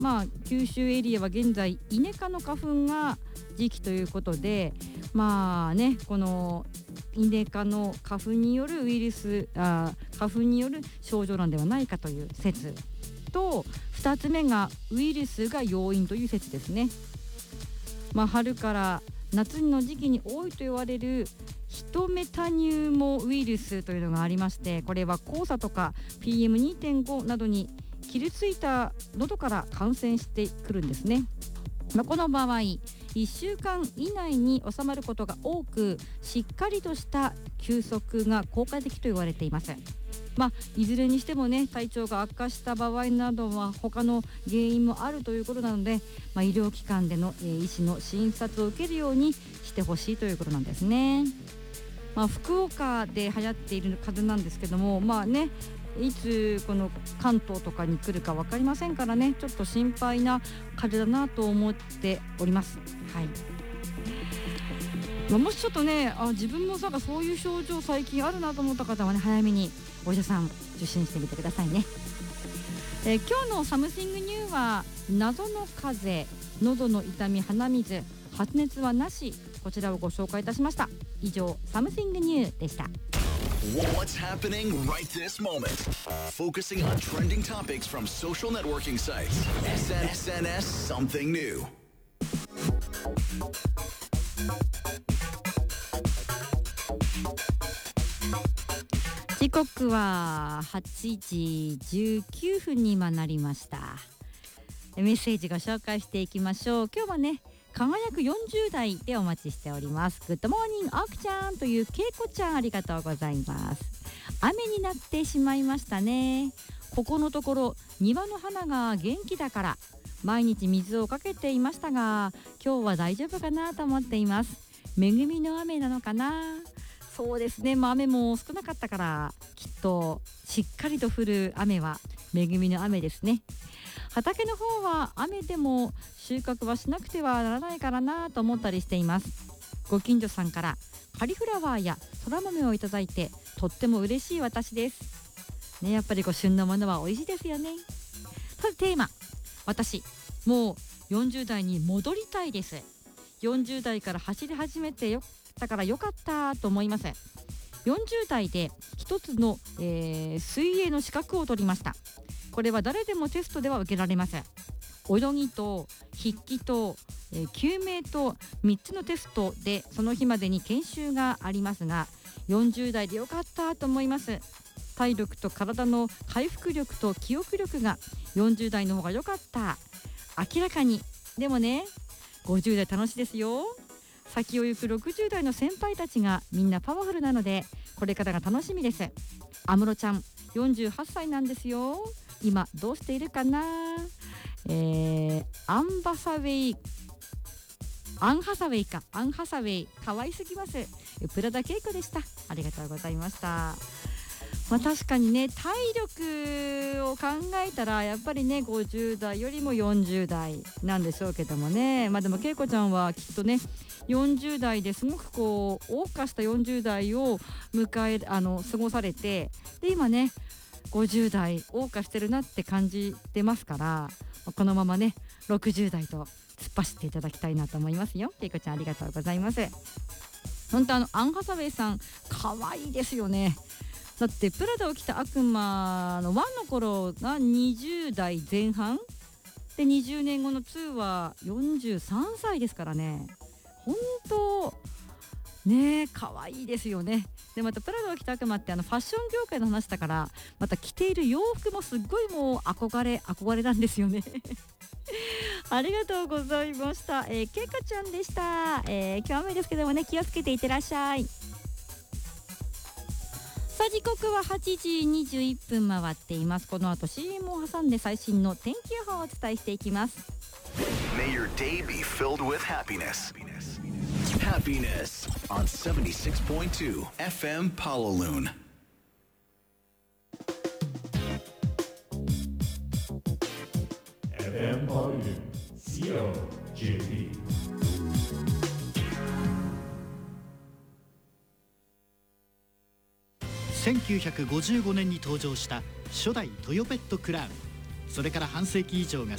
九州エリアは現在イネ科の花粉が時期ということで、このイネ科の花粉による花粉による症状なんではないかという説と、2つ目がウイルスが要因という説ですね。春から夏の時期に多いと言われるヒトメタニューモウイルスというのがありまして、これは黄砂とか PM2.5 などに傷ついた喉から感染してくるんですね。この場合1週間以内に収まることが多く、しっかりとした休息が効果的と言われています。いずれにしてもね、体調が悪化した場合などは他の原因もあるということなので、医療機関での、医師の診察を受けるようにしてほしいということなんですね。福岡で流行っている風邪なんですけども、いつこの関東とかに来るか分かりませんからね、ちょっと心配な風邪だなと思っております。もしちょっとね、自分もそういう症状最近あるなと思った方はね、早めにお医者さん受診してみてくださいね。今日のサムシングニューは謎の風邪、喉の痛み、鼻水、発熱はなし、こちらをご紹介いたしました。以上、サムシングニューでした。 What's happening right this moment? Focusing on trending topics from social networking sites. SNS Something New. 時刻は8時19分に今なりました。メッセージご紹介していきましょう。今日はね、輝く40代でお待ちしております。グッドモーニングあくちゃんというけいこちゃん、ありがとうございます。雨になってしまいましたね。ここのところ庭の花が元気だから毎日水をかけていましたが、今日は大丈夫かなと思っています。恵みの雨なのかな。そうですね、雨も少なかったからきっとしっかりと降る雨は恵みの雨ですね。畑の方は雨でも収穫はしなくてはならないからなと思ったりしています。ご近所さんからカリフラワーやそら豆をいただいてとっても嬉しい私ですね。やっぱり旬のものは美味しいですよね。さてテーマ、私もう40代に戻りたいです。40代から走り始めてよからかったと思います。40代で一つの、水泳の資格を取りました。これは誰でもテストでは受けられます。泳ぎと筆記と、救命と3つのテストでその日までに研修がありますが、40代でよかったと思います。体力と体の回復力と記憶力が40代の方が良かった、明らかに。でもね、50代楽しいですよ。先を行く60代の先輩たちがみんなパワフルなので、これからが楽しみです。安室ちゃん48歳なんですよ。今どうしているかな。アンハサウェイ可愛すぎます。プラダケイコでした。ありがとうございました。確かにね、体力を考えたらやっぱりね、50代よりも40代なんでしょうけどもね。でもけいこちゃんはきっとね、40代ですごく謳歌した40代を過ごされて、で今ね50代謳歌してるなって感じてますから、このままね60代と突っ走っていただきたいなと思いますよ。けいこちゃんありがとうございます。本当アンハサウェイさん可愛いですよね。だってプラダを着た悪魔の1の頃が20代前半で、20年後の2は43歳ですからね。本当ね、可愛いですよね。でまたプラダを着た悪魔ってファッション業界の話だから、また着ている洋服もすっごいもう憧れなんですよねありがとうございました。けいこちゃんでした。今日雨ですけどもね、気をつけていってらっしゃい。さあ時刻は8時21分回っています。この後 CM を挟んで最新の天気予報をお伝えしていきます。 May your day be filled with happiness. Happiness on 76.2 FM Palaloon. FM Palaloon COJP。 1955年に登場した初代トヨペットクラウン。それから半世紀以上が